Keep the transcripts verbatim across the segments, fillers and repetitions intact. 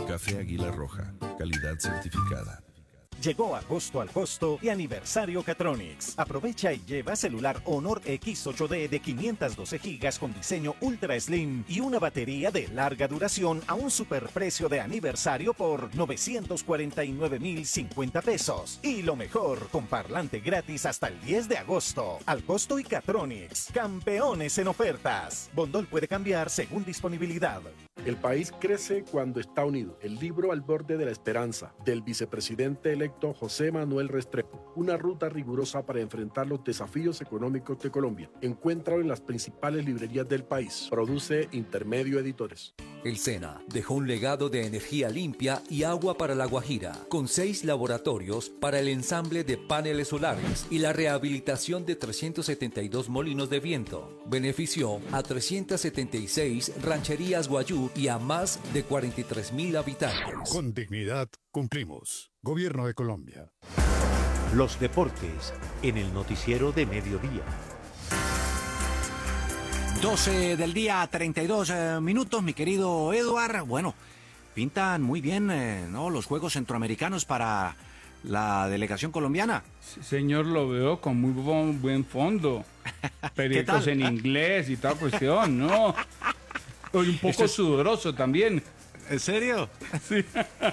Café Águila Roja, calidad certificada. Llegó agosto al costo y aniversario Catronics. Aprovecha y lleva celular Honor X ocho D de quinientos doce gigas con diseño Ultra Slim y una batería de larga duración a un superprecio de aniversario por novecientos cuarenta y nueve mil cincuenta pesos. Y lo mejor, con parlante gratis hasta el diez de agosto. Al costo y Catronics, campeones en ofertas. Bondol puede cambiar según disponibilidad. El país crece cuando está unido. El libro Al borde de la esperanza, del vicepresidente electo José Manuel Restrepo. Una ruta rigurosa para enfrentar los desafíos económicos de Colombia. Encuéntralo en las principales librerías del país. Produce Intermedio Editores. El SENA dejó un legado de energía limpia y agua para La Guajira, con seis laboratorios para el ensamble de paneles solares y la rehabilitación de trescientos setenta y dos molinos de viento. Benefició a trescientas setenta y seis rancherías guayú y a más de cuarenta y tres mil habitantes. Con dignidad cumplimos. Gobierno de Colombia. Los deportes en el noticiero de mediodía. doce del día, treinta y dos eh, minutos, mi querido Eduard. Bueno, pintan muy bien eh, ¿no? los Juegos Centroamericanos para la delegación colombiana. Sí, señor, lo veo con muy buen, buen fondo. Periódicos en inglés y toda cuestión, ¿no? Y un poco es... sudoroso también. ¿En serio? Sí.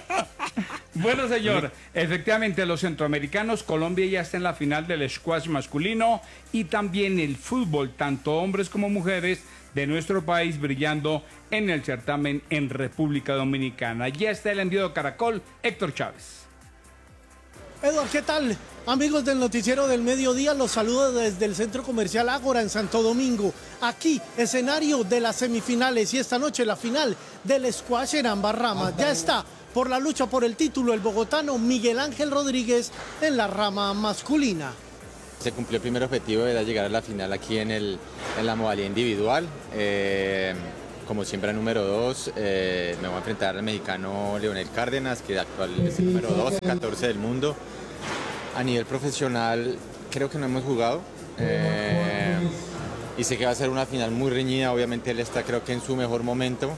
Bueno, señor, efectivamente los centroamericanos, Colombia ya está en la final del squash masculino y también el fútbol, tanto hombres como mujeres de nuestro país brillando en el certamen en República Dominicana. Ya está el envío de Caracol, Héctor Chávez. Eduardo, ¿qué tal? Amigos del Noticiero del Mediodía, los saludo desde el Centro Comercial Ágora en Santo Domingo. Aquí, escenario de las semifinales y esta noche la final del squash en ambas ramas. Ya está por la lucha por el título el bogotano Miguel Ángel Rodríguez en la rama masculina. Se cumplió el primer objetivo, era llegar a la final aquí en, el, en la modalidad individual. Eh, como siempre, número dos, eh, me voy a enfrentar al mexicano Leonel Cárdenas, que actual es el número dos, catorce del mundo. A nivel profesional, creo que no hemos jugado. Eh, y sé que va a ser una final muy reñida. Obviamente, él está, creo que, en su mejor momento.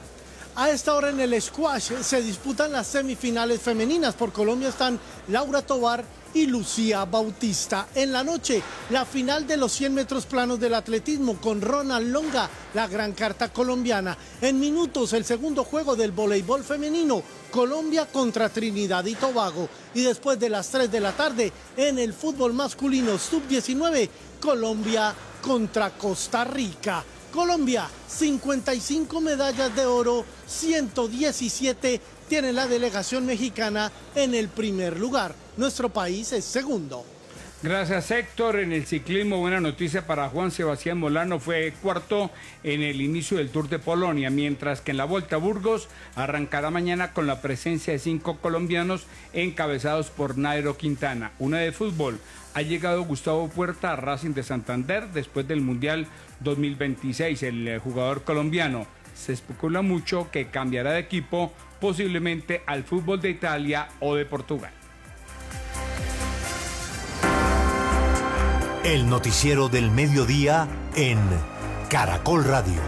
A esta hora en el squash se disputan las semifinales femeninas. Por Colombia están Laura Tovar y Lucía Bautista. En la noche, la final de los cien metros planos del atletismo con Ronald Longa, la gran carta colombiana. En minutos, el segundo juego del voleibol femenino, Colombia contra Trinidad y Tobago. Y después de las tres de la tarde, en el fútbol masculino sub diecinueve, Colombia contra Costa Rica. Colombia, cincuenta y cinco medallas de oro, ciento diecisiete tiene la delegación mexicana en el primer lugar. Nuestro país es segundo. Gracias, Héctor. En el ciclismo, buena noticia para Juan Sebastián Molano, fue cuarto en el inicio del Tour de Polonia, mientras que en la Vuelta a Burgos arrancará mañana con la presencia de cinco colombianos encabezados por Nairo Quintana. Una de fútbol, ha llegado Gustavo Puerta a Racing de Santander después del Mundial dos mil veintiséis. El jugador colombiano se especula mucho que cambiará de equipo, posiblemente al fútbol de Italia o de Portugal. El noticiero del mediodía en Caracol Radio.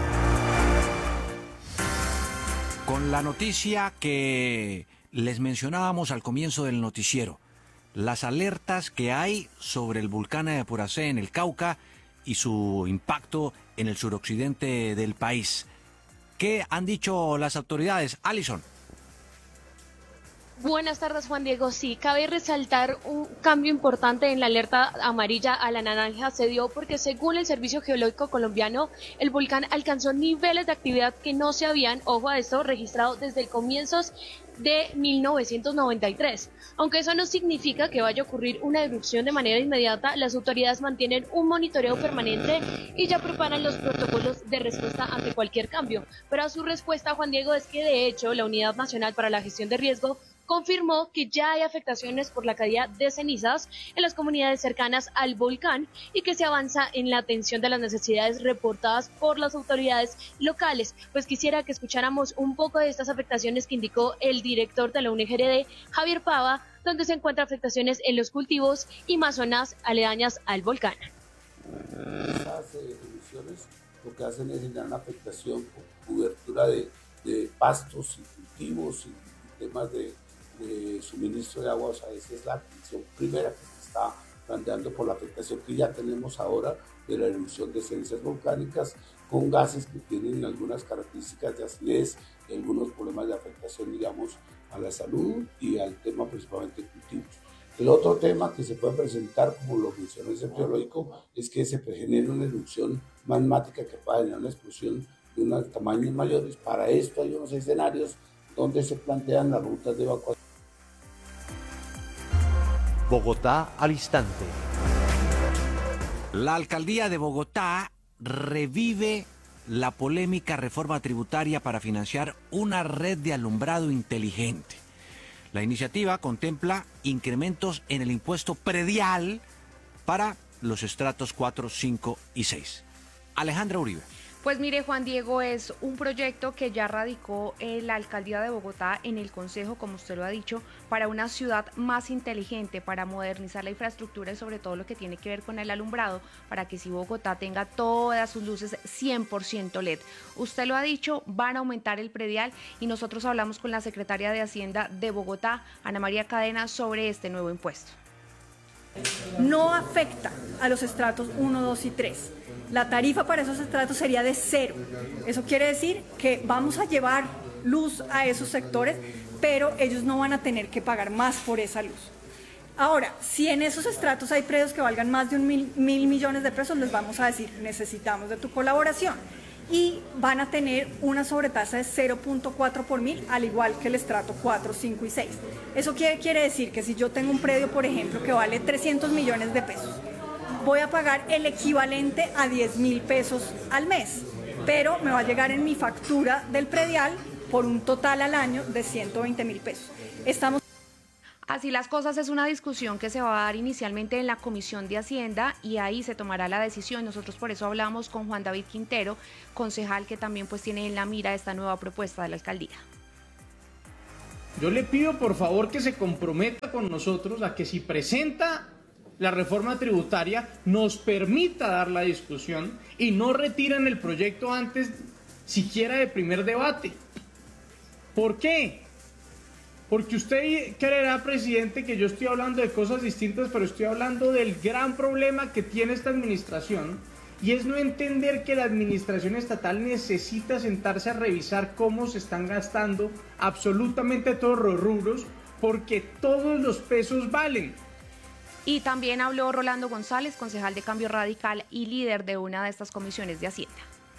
Con la noticia que les mencionábamos al comienzo del noticiero, las alertas que hay sobre el volcán de Puracé en el Cauca y su impacto en el suroccidente del país. ¿Qué han dicho las autoridades? Alison. Buenas tardes, Juan Diego. Sí, cabe resaltar un cambio importante en la alerta amarilla a la naranja. Se dio porque, según el Servicio Geológico Colombiano, el volcán alcanzó niveles de actividad que no se habían, ojo a esto, registrado desde el comienzos de mil novecientos noventa y tres. Aunque eso no significa que vaya a ocurrir una erupción de manera inmediata, las autoridades mantienen un monitoreo permanente y ya preparan los protocolos de respuesta ante cualquier cambio. Pero a su respuesta, Juan Diego, es que de hecho la Unidad Nacional para la Gestión de Riesgo confirmó que ya hay afectaciones por la caída de cenizas en las comunidades cercanas al volcán y que se avanza en la atención de las necesidades reportadas por las autoridades locales. Pues quisiera que escucháramos un poco de estas afectaciones que indicó el director de la U N G R D, Javier Pava, donde se encuentran afectaciones en los cultivos y más zonas aledañas al volcán. Esas erupciones lo que hacen es generar una afectación con cobertura de, de pastos y cultivos y temas de, de suministro de agua. O sea, esa es la atención primera que se está planteando por la afectación que ya tenemos ahora de la erupción de cenizas volcánicas con gases que tienen algunas características de acidez y algunos problemas de afectación, digamos, a la salud y al tema principalmente de cultivos. El otro tema que se puede presentar, como lo mencionó el Centro Geológico, es que se genere una erupción magmática que pueda generar una explosión de unos tamaños mayores. Para esto hay unos escenarios donde se plantean las rutas de evacuación. Bogotá al instante. La alcaldía de Bogotá revive la polémica reforma tributaria para financiar una red de alumbrado inteligente. La iniciativa contempla incrementos en el impuesto predial para los estratos cuatro, cinco y seis. Alejandra Uribe. Pues mire, Juan Diego, es un proyecto que ya radicó eh, la alcaldía de Bogotá en el Consejo, como usted lo ha dicho, para una ciudad más inteligente, para modernizar la infraestructura y sobre todo lo que tiene que ver con el alumbrado, para que si Bogotá tenga todas sus luces cien por ciento L E D. Usted lo ha dicho, van a aumentar el predial y nosotros hablamos con la secretaria de Hacienda de Bogotá, Ana María Cadena, sobre este nuevo impuesto. No afecta a los estratos uno, dos y tres. La tarifa para esos estratos sería de cero. Eso quiere decir que vamos a llevar luz a esos sectores, pero ellos no van a tener que pagar más por esa luz. Ahora, si en esos estratos hay predios que valgan más de un mil, mil millones de pesos, les vamos a decir, necesitamos de tu colaboración. Y van a tener una sobretasa de cero punto cuatro por mil, al igual que el estrato cuatro, cinco y seis. ¿Eso qué quiere decir? Que si yo tengo un predio, por ejemplo, que vale trescientos millones de pesos, voy a pagar el equivalente a diez mil pesos al mes, pero me va a llegar en mi factura del predial por un total al año de ciento veinte mil pesos. Estamos Así las cosas, es una discusión que se va a dar inicialmente en la Comisión de Hacienda y ahí se tomará la decisión. Nosotros por eso hablamos con Juan David Quintero, concejal que también pues tiene en la mira esta nueva propuesta de la alcaldía. Yo le pido por favor que se comprometa con nosotros a que si presenta la reforma tributaria nos permita dar la discusión y no retiren el proyecto antes siquiera de primer debate. ¿Por qué? Porque usted creerá, presidente, que yo estoy hablando de cosas distintas, pero estoy hablando del gran problema que tiene esta administración, y es no entender que la administración estatal necesita sentarse a revisar cómo se están gastando absolutamente todos los rubros, porque todos los pesos valen. Y también habló Rolando González, concejal de Cambio Radical y líder de una de estas comisiones de Hacienda.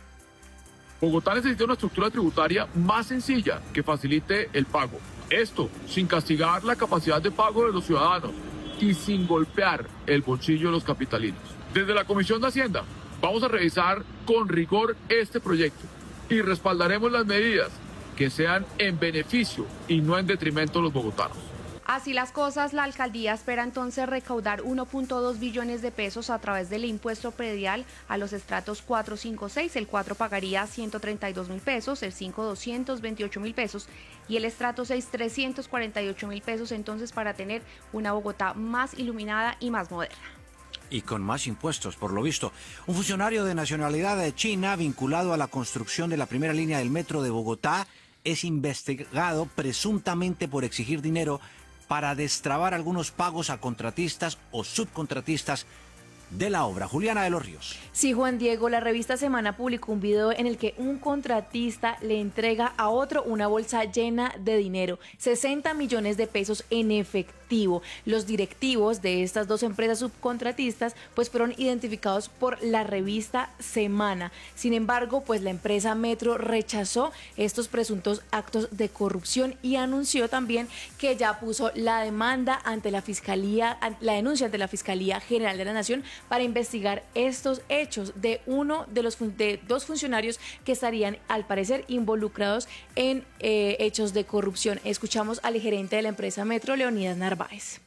Bogotá necesita una estructura tributaria más sencilla que facilite el pago. Esto sin castigar la capacidad de pago de los ciudadanos y sin golpear el bolsillo de los capitalinos. Desde la Comisión de Hacienda vamos a revisar con rigor este proyecto y respaldaremos las medidas que sean en beneficio y no en detrimento de los bogotanos. Así las cosas, la alcaldía espera entonces recaudar uno punto dos billones de pesos a través del impuesto predial a los estratos cuatro, cinco, seis. El cuatro pagaría ciento treinta y dos mil pesos, el cinco doscientos veintiocho mil pesos y el estrato seis trescientos cuarenta y ocho mil pesos, entonces para tener una Bogotá más iluminada y más moderna. Y con más impuestos, por lo visto. Un funcionario de nacionalidad de China vinculado a la construcción de la primera línea del metro de Bogotá es investigado presuntamente por exigir dinero para destrabar algunos pagos a contratistas o subcontratistas de la obra. Juliana de los Ríos. Sí, Juan Diego, la revista Semana publicó un video en el que un contratista le entrega a otro una bolsa llena de dinero, sesenta millones de pesos en efectivo. Los directivos de estas dos empresas subcontratistas pues fueron identificados por la revista Semana. Sin embargo, pues la empresa Metro rechazó estos presuntos actos de corrupción y anunció también que ya puso la demanda ante la Fiscalía, la denuncia ante la Fiscalía General de la Nación para investigar estos hechos de uno de los de dos funcionarios que estarían al parecer involucrados en eh, hechos de corrupción. Escuchamos al gerente de la empresa Metro, Leonidas Narváez.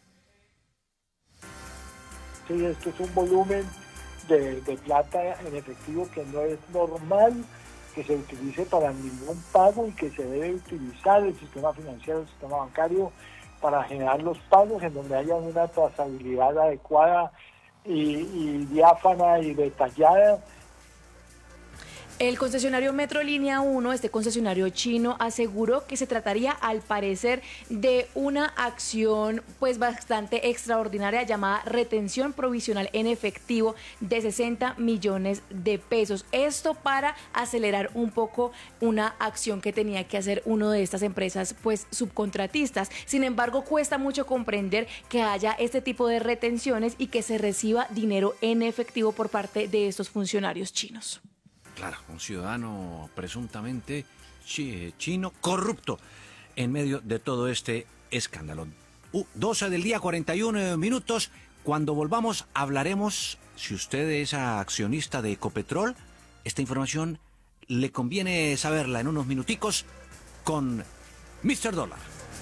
Sí, esto es un volumen de, de plata en efectivo que no es normal que se utilice para ningún pago y que se debe utilizar el sistema financiero, el sistema bancario para generar los pagos en donde haya una trazabilidad adecuada Y, y diáfana y detallada. El concesionario Metro Línea uno, este concesionario chino, aseguró que se trataría al parecer de una acción pues bastante extraordinaria llamada retención provisional en efectivo de sesenta millones de pesos. Esto para acelerar un poco una acción que tenía que hacer una de estas empresas pues subcontratistas. Sin embargo, cuesta mucho comprender que haya este tipo de retenciones y que se reciba dinero en efectivo por parte de estos funcionarios chinos. Claro, un ciudadano presuntamente chino corrupto en medio de todo este escándalo. Uh, doce del día, cuarenta y uno minutos. Cuando volvamos hablaremos, si usted es accionista de Ecopetrol, esta información le conviene saberla en unos minuticos con mister Dólar.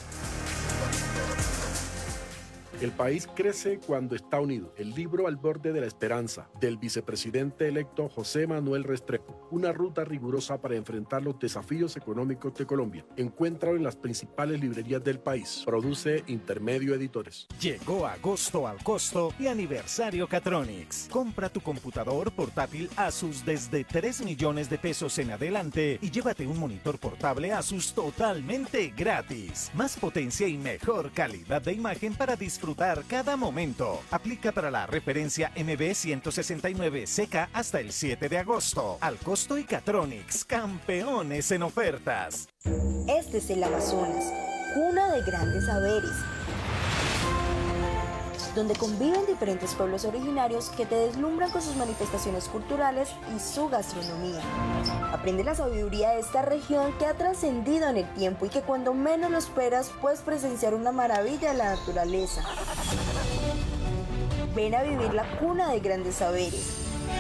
El país crece cuando está unido. El libro Al borde de la esperanza, del vicepresidente electo José Manuel Restrepo. Una ruta rigurosa para enfrentar los desafíos económicos de Colombia. Encuéntralo en las principales librerías del país. Produce Intermedio Editores. Llegó agosto al costo y aniversario Catronics. Compra tu computador portátil Asus desde tres millones de pesos en adelante y llévate un monitor portable Asus totalmente gratis. Más potencia y mejor calidad de imagen para disfrutar cada momento. Aplica para la referencia M B ciento sesenta y nueve C K hasta el siete de agosto. Al costo y Catronics, campeones en ofertas. Este es el Amazonas, cuna de grandes saberes, donde conviven diferentes pueblos originarios que te deslumbran con sus manifestaciones culturales y su gastronomía. Aprende la sabiduría de esta región que ha trascendido en el tiempo y que cuando menos lo esperas puedes presenciar una maravilla de la naturaleza. Ven a vivir la cuna de grandes saberes.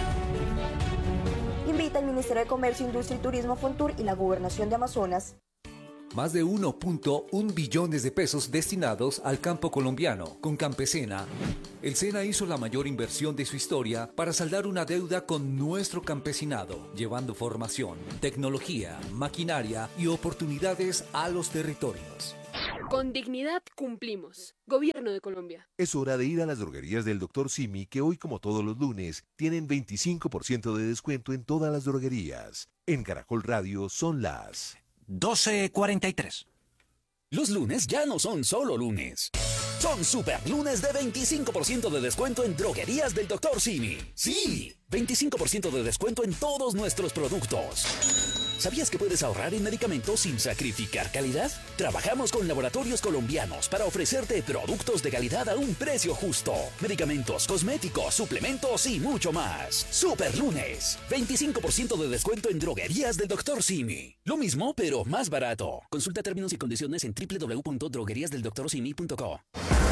Invita al Ministerio de Comercio, Industria y Turismo, Fontur y la Gobernación de Amazonas. Más de uno punto uno billones de pesos destinados al campo colombiano. Con Campesena, el SENA hizo la mayor inversión de su historia para saldar una deuda con nuestro campesinado, llevando formación, tecnología, maquinaria y oportunidades a los territorios. Con dignidad cumplimos. Gobierno de Colombia. Es hora de ir a las droguerías del doctor Simi, que hoy, como todos los lunes, tienen veinticinco por ciento de descuento en todas las droguerías. En Caracol Radio son las doce cuarenta y tres. Los lunes ya no son solo lunes. Son super lunes de veinticinco por ciento de descuento en droguerías del doctor Simi. Sí, veinticinco por ciento de descuento en todos nuestros productos. ¿Sabías que puedes ahorrar en medicamentos sin sacrificar calidad? Trabajamos con laboratorios colombianos para ofrecerte productos de calidad a un precio justo. Medicamentos, cosméticos, suplementos y mucho más. Super lunes, veinticinco por ciento de descuento en droguerías del doctor Simi. Lo mismo, pero más barato. Consulta términos y condiciones en doble u doble u doble u punto droguerías del doctor simi punto co.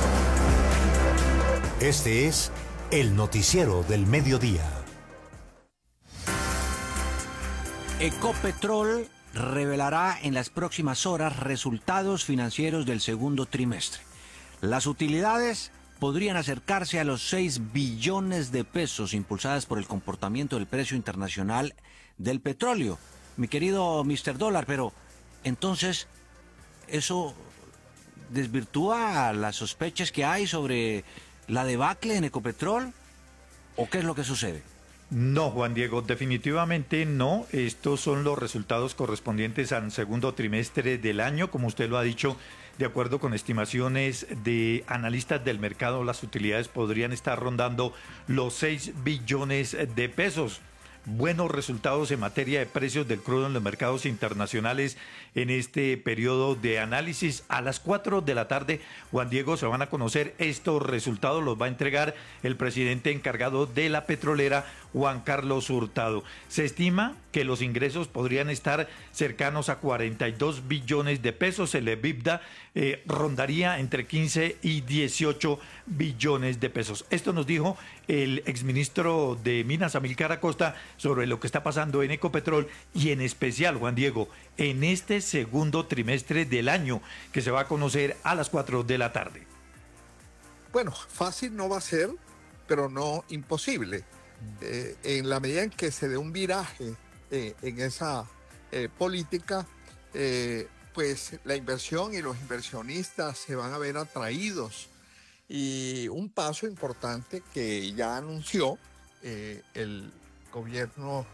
Este es el noticiero del mediodía. Ecopetrol revelará en las próximas horas resultados financieros del segundo trimestre. Las utilidades podrían acercarse a los seis billones de pesos, impulsadas por el comportamiento del precio internacional del petróleo. Mi querido mister Dólar, pero entonces, ¿eso desvirtúa las sospechas que hay sobre la debacle en Ecopetrol? ¿O qué es lo que sucede? No, Juan Diego, definitivamente no. Estos son los resultados correspondientes al segundo trimestre del año. Como usted lo ha dicho, de acuerdo con estimaciones de analistas del mercado, las utilidades podrían estar rondando los seis billones de pesos. Buenos resultados en materia de precios del crudo en los mercados internacionales en este periodo de análisis. A las cuatro de la tarde, Juan Diego, se van a conocer estos resultados. Los va a entregar el presidente encargado de la petrolera, Juan Carlos Hurtado. Se estima que los ingresos podrían estar cercanos a cuarenta y dos billones de pesos. El EBITDA eh, rondaría entre quince y dieciocho billones de pesos. Esto nos dijo el exministro de Minas, Amílcar Acosta, sobre lo que está pasando en Ecopetrol y en especial, Juan Diego, en este segundo trimestre del año que se va a conocer a las cuatro de la tarde. Bueno, fácil no va a ser, pero no imposible. Eh, en la medida en que se dé un viraje eh, en esa eh, política, eh, pues la inversión y los inversionistas se van a ver atraídos. Y un paso importante que ya anunció eh, el gobierno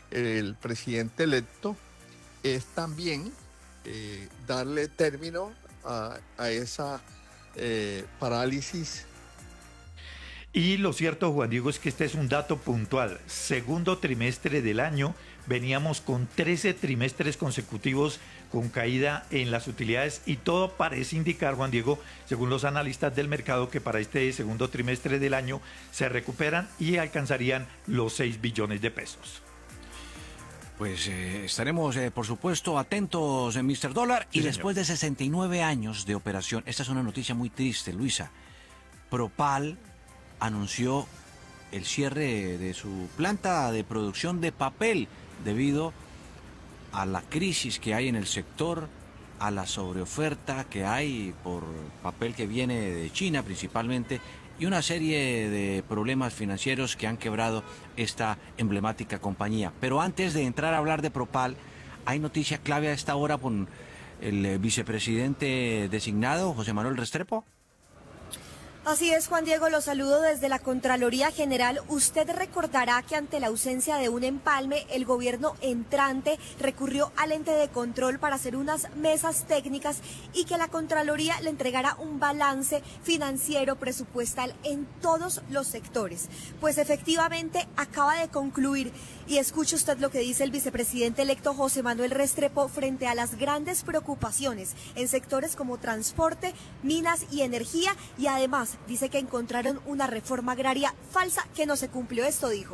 el presidente electo es también eh, darle término a, a esa eh, parálisis. Y lo cierto, Juan Diego, es que este es un dato puntual. Segundo trimestre del año, veníamos con trece trimestres consecutivos con caída en las utilidades y todo parece indicar, Juan Diego, según los analistas del mercado, que para este segundo trimestre del año se recuperan y alcanzarían los seis billones de pesos. Pues eh, estaremos, eh, por supuesto, atentos en mister Dólar. Sí, y señor. Después de sesenta y nueve años de operación, esta es una noticia muy triste, Luisa. Propal anunció el cierre de su planta de producción de papel debido a la crisis que hay en el sector, a la sobreoferta que hay por papel que viene de China principalmente y una serie de problemas financieros que han quebrado esta emblemática compañía. Pero antes de entrar a hablar de Propal, hay noticia clave a esta hora con el vicepresidente designado, José Manuel Restrepo. Así es, Juan Diego, lo saludo desde la Contraloría General. Usted recordará que ante la ausencia de un empalme, el gobierno entrante recurrió al ente de control para hacer unas mesas técnicas y que la Contraloría le entregara un balance financiero presupuestal en todos los sectores. Pues efectivamente acaba de concluir. Y escuche usted lo que dice el vicepresidente electo José Manuel Restrepo frente a las grandes preocupaciones en sectores como transporte, minas y energía, y además dice que encontraron una reforma agraria falsa que no se cumplió. Esto dijo.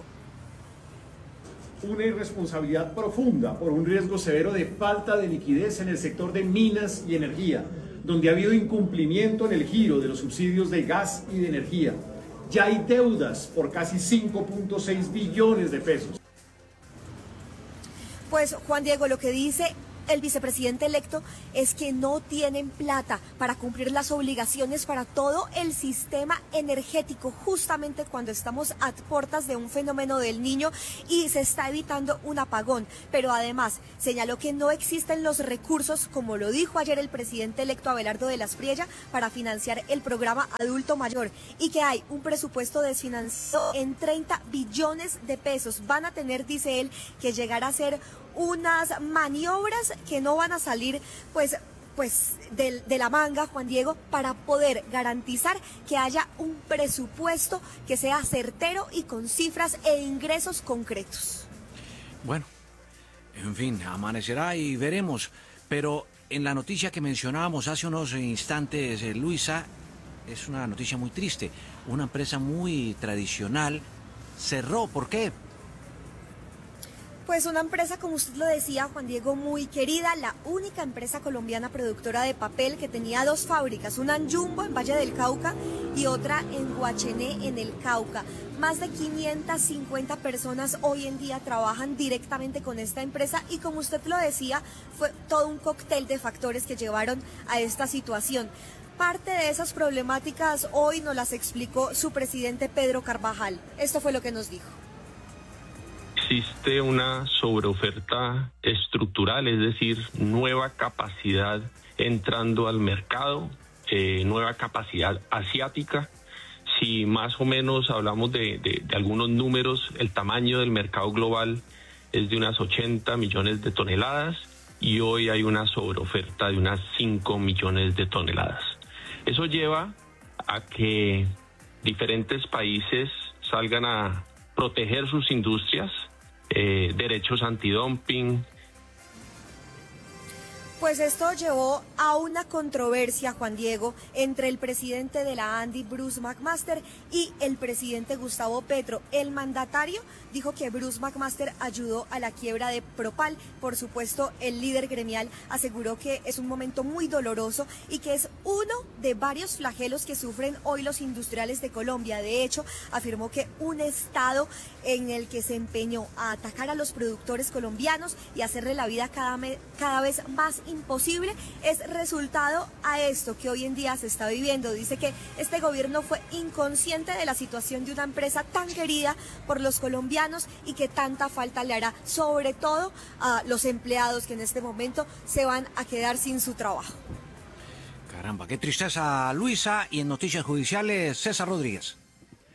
Una irresponsabilidad profunda por un riesgo severo de falta de liquidez en el sector de minas y energía, donde ha habido incumplimiento en el giro de los subsidios de gas y de energía. Ya hay deudas por casi cinco punto seis billones de pesos. Pues Juan Diego, lo que dice el vicepresidente electo es que no tienen plata para cumplir las obligaciones para todo el sistema energético, justamente cuando estamos a puertas de un fenómeno del Niño y se está evitando un apagón. Pero además señaló que no existen los recursos, como lo dijo ayer el presidente electo Abelardo de la Espriella, para financiar el programa Adulto Mayor y que hay un presupuesto desfinanciado en treinta billones de pesos. Van a tener, dice él, que llegar a ser unas maniobras que no van a salir pues, pues de, de la manga, Juan Diego, para poder garantizar que haya un presupuesto que sea certero y con cifras e ingresos concretos. Bueno, en fin, amanecerá y veremos, pero en la noticia que mencionábamos hace unos instantes, eh, Luisa, es una noticia muy triste. Una empresa muy tradicional cerró. ¿Por qué? Pues una empresa, como usted lo decía, Juan Diego, muy querida, la única empresa colombiana productora de papel que tenía dos fábricas, una en Jumbo, en Valle del Cauca, y otra en Guachené, en el Cauca. Más de quinientas cincuenta personas hoy en día trabajan directamente con esta empresa y, como usted lo decía, fue todo un cóctel de factores que llevaron a esta situación. Parte de esas problemáticas hoy nos las explicó su presidente Pedro Carvajal. Esto fue lo que nos dijo. Existe una sobreoferta estructural, es decir, nueva capacidad entrando al mercado, eh, nueva capacidad asiática. Si más o menos hablamos de, de, de algunos números, el tamaño del mercado global es de unas ochenta millones de toneladas y hoy hay una sobreoferta de unas cinco millones de toneladas. Eso lleva a que diferentes países salgan a proteger sus industrias, eh, derechos antidumping. Pues esto llevó a una controversia, Juan Diego, entre el presidente de la ANDI, Bruce McMaster, y el presidente Gustavo Petro. El mandatario dijo que Bruce McMaster ayudó a la quiebra de Propal. Por supuesto, el líder gremial aseguró que es un momento muy doloroso y que es uno de varios flagelos que sufren hoy los industriales de Colombia. De hecho, afirmó que un Estado en el que se empeñó a atacar a los productores colombianos y hacerle la vida cada, cada vez más imposible es resultado a esto que hoy en día se está viviendo. Dice que este gobierno fue inconsciente de la situación de una empresa tan querida por los colombianos y que tanta falta le hará, sobre todo a los empleados que en este momento se van a quedar sin su trabajo. Caramba, qué tristeza, Luisa. Y en Noticias Judiciales, César Rodríguez.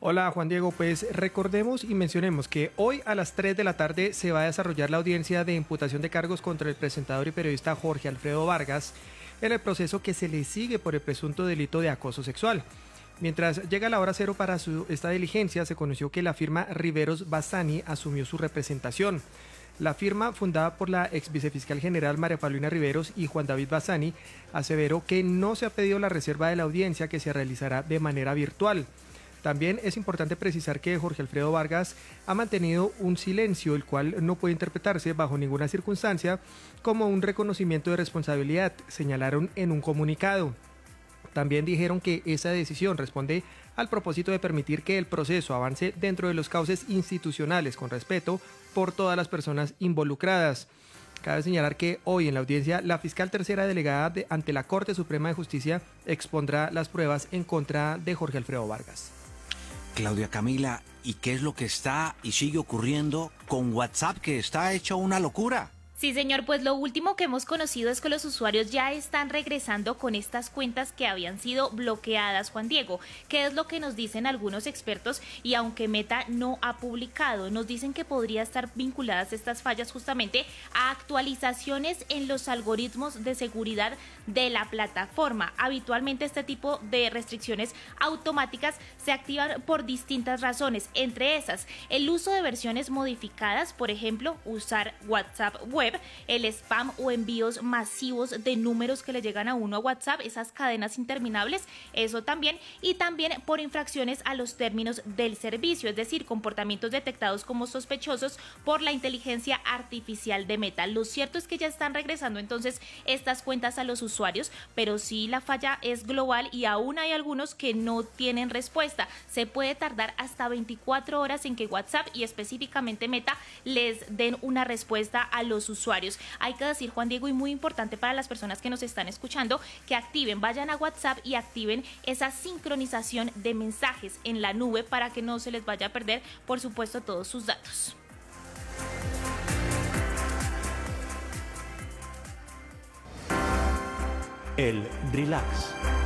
Hola Juan Diego, pues recordemos y mencionemos que hoy a las tres de la tarde se va a desarrollar la audiencia de imputación de cargos contra el presentador y periodista Jorge Alfredo Vargas en el proceso que se le sigue por el presunto delito de acoso sexual. Mientras llega la hora cero para su, esta diligencia, se conoció que la firma Riveros Bassani asumió su representación. La firma, fundada por la ex vicefiscal general María Paulina Riveros y Juan David Bassani, aseveró que no se ha pedido la reserva de la audiencia, que se realizará de manera virtual. También es importante precisar que Jorge Alfredo Vargas ha mantenido un silencio, el cual no puede interpretarse bajo ninguna circunstancia como un reconocimiento de responsabilidad, señalaron en un comunicado. También dijeron que esa decisión responde al propósito de permitir que el proceso avance dentro de los cauces institucionales con respeto por todas las personas involucradas. Cabe señalar que hoy en la audiencia la fiscal tercera delegada de, ante la Corte Suprema de Justicia expondrá las pruebas en contra de Jorge Alfredo Vargas. Claudia Camila, ¿y qué es lo que está y sigue ocurriendo con WhatsApp, que está hecho una locura? Sí, señor, pues lo último que hemos conocido es que los usuarios ya están regresando con estas cuentas que habían sido bloqueadas, Juan Diego. ¿Qué es lo que nos dicen algunos expertos? Y aunque Meta no ha publicado, nos dicen que podría estar vinculadas estas fallas justamente a actualizaciones en los algoritmos de seguridad de la plataforma. Habitualmente este tipo de restricciones automáticas se activan por distintas razones, entre esas el uso de versiones modificadas, por ejemplo, usar WhatsApp web, el spam o envíos masivos de números que le llegan a uno a WhatsApp, esas cadenas interminables, eso también, y también por infracciones a los términos del servicio, es decir, comportamientos detectados como sospechosos por la inteligencia artificial de Meta. Lo cierto es que ya están regresando entonces estas cuentas a los usuarios, pero sí la falla es global y aún hay algunos que no tienen respuesta. Se puede tardar hasta veinticuatro horas en que WhatsApp y específicamente Meta les den una respuesta a los usuarios. usuarios. Hay que decir, Juan Diego, y muy importante para las personas que nos están escuchando, que activen, vayan a WhatsApp y activen esa sincronización de mensajes en la nube para que no se les vaya a perder, por supuesto, todos sus datos. El relax.